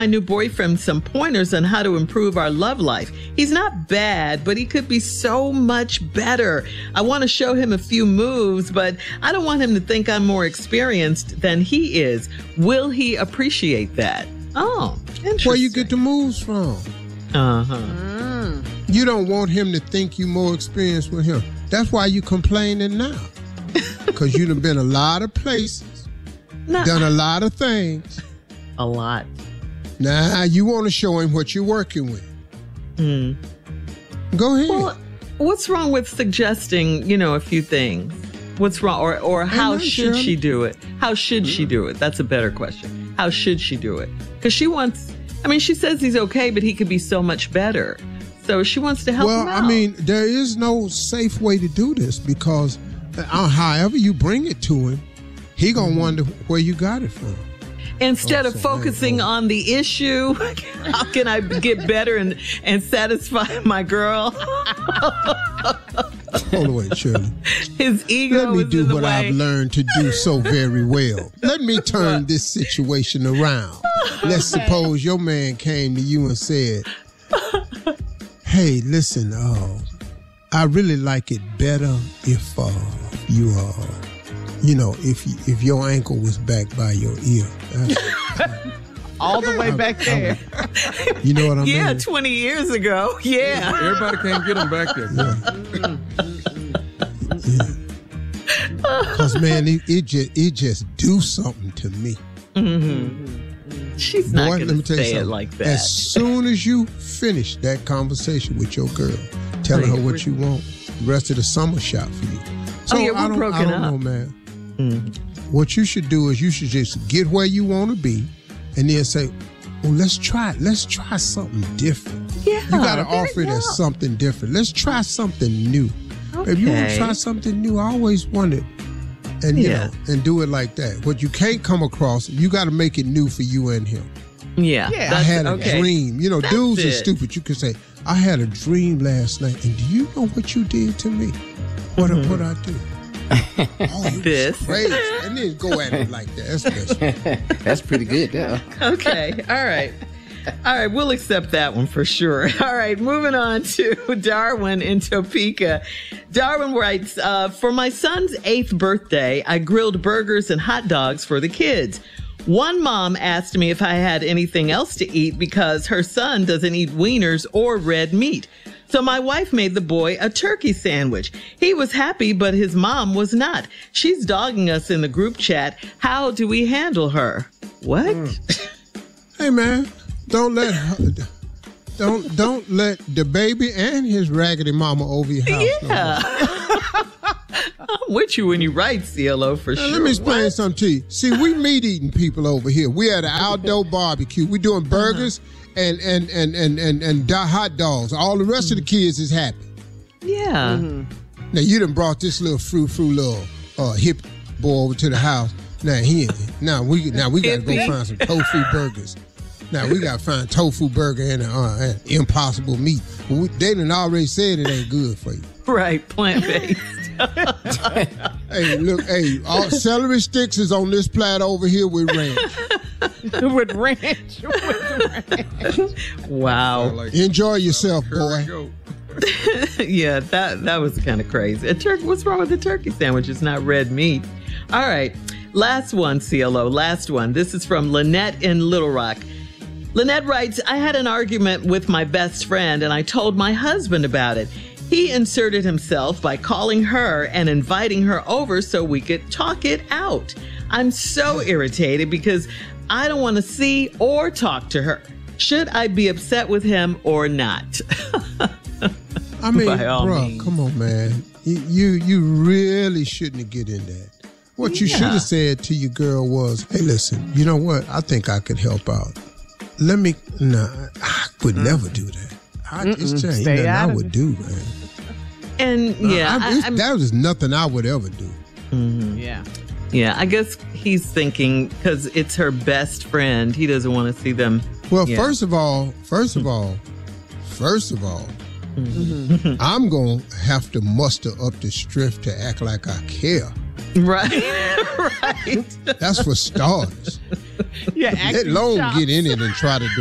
my new boyfriend some pointers on how to improve our love life. He's not bad, but he could be so much better. I want to show him a few moves, but I don't want him to think I'm more experienced than he is. Will he appreciate that? Oh, interesting. Where you get the moves from? You don't want him to think you more experienced with him. That's why you complaining now. Because you done been a lot of places, done a lot of things. A lot. Now you want to show him what you're working with. Go ahead. Well, what's wrong with suggesting, a few things? What's wrong? Or how should she do it? How should she do it? That's a better question. How should she do it? Because she says he's okay, but he could be so much better. So she wants to help him out. Well, there is no safe way to do this because however you bring it to him, he going to wonder where you got it from. Instead of focusing on the issue, how can I get better and satisfy my girl? Hold away, Shirley. His ego is in the way. Let me do what I've learned to do so very well. Let me turn this situation around. Let's suppose your man came to you and said, hey, listen, I really like it better if if your ankle was back by your ear. All the way back there. You know what I mean? Yeah, 20 years ago. Yeah. Everybody can't get them back there. Because, man, it just do something to me. She's not going to say it like that. As soon as you finish that conversation with your girl, telling her what you want, the rest of the summer shot for you. So we're broken up. I don't know, man. What you should do is you should just get where you want to be and then say, well, let's try something different. Yeah, you got to offer it as something different. Let's try something new. Okay. If you want to try something new, I always wanted, and and do it like that. What you can't come across, you got to make it new for you and him. Yeah. I had a dream. Dudes are stupid. You can say, I had a dream last night, and do you know what you did to me? What I do? This. Crazy. And then go at it like that. That's pretty good, yeah. Okay. All right. We'll accept that one for sure. All right. Moving on to Darwin in Topeka. Darwin writes, for my son's 8th birthday, I grilled burgers and hot dogs for the kids. One mom asked me if I had anything else to eat because her son doesn't eat wieners or red meat. So my wife made the boy a turkey sandwich. He was happy, but his mom was not. She's dogging us in the group chat. How do we handle her? What? Hey, man, don't let the baby and his raggedy mama over your house. Yeah. I'm with you when you write, CLO, for sure. Let me explain something to you. See, we meat-eating people over here. We at an outdoor barbecue. We doing burgers and hot dogs. All the rest of the kids is happy. Yeah. Now, you done brought this little little hip boy over to the house. Now we got to go find some tofu burgers. Now, we got to find tofu burger and Impossible meat. They done already said it ain't good for you. Right, plant-based. Hey, look, all celery sticks is on this platter over here with ranch. With ranch. Wow. Enjoy yourself, boy. Yeah, that was kind of crazy. What's wrong with the turkey sandwich? It's not red meat. All right. Last one, CLO. Last one. This is from Lynette in Little Rock. Lynette writes, I had an argument with my best friend and I told my husband about it. He inserted himself by calling her and inviting her over so we could talk it out. I'm so irritated because I don't want to see or talk to her. Should I be upset with him or not? I mean, bro, come on, man. You really shouldn't get in that. What you should have said to your girl was, hey, listen, you know what? I think I could help out. I would never do that. It's just ain't nothing I would do, man. And that was nothing I would ever do. Yeah. Yeah, I guess he's thinking because it's her best friend, he doesn't want to see them. Well, first of all, I'm going to have to muster up the strength to act like I care. Right. Right. That's for starters. Yeah, Let acting Long chops. get in it and try to do